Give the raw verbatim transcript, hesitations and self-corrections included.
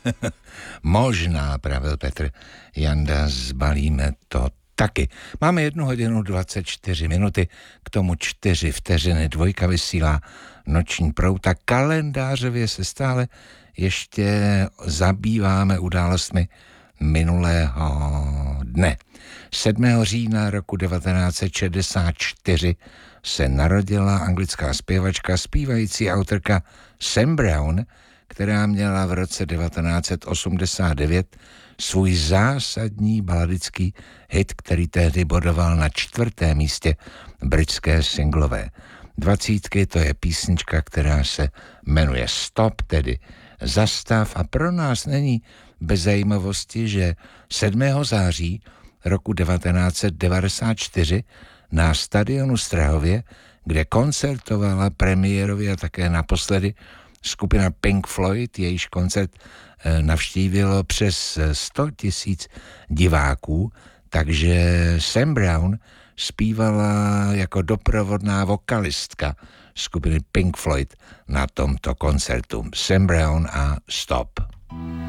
Možná, pravil Petr Janda, zbalíme to taky. Máme jednu hodinu dvacet čtyři minuty, k tomu čtyři vteřiny, dvojka vysílá Noční proud a kalendářově se stále ještě zabýváme událostmi minulého dne. sedmého října roku devatenáct set šedesát čtyři se narodila anglická zpěvačka, zpívající autorka Sam Brown, která měla v roce devatenáct set osmdesát devět svůj zásadní baladický hit, který tehdy bodoval na čtvrtém místě britské singlové dvacítky. To je písnička, která se jmenuje Stop, tedy Zastav, a pro nás není bez zajímavosti, že sedmého září roku devatenáct set devadesát čtyři na stadionu Strahově, kde koncertovala premiérově a také naposledy skupina Pink Floyd, jejíž koncert navštívilo přes sto tisíc diváků, takže Sam Brown zpívala jako doprovodná vokalistka skupiny Pink Floyd na tomto koncertu. Sam Brown a Stop.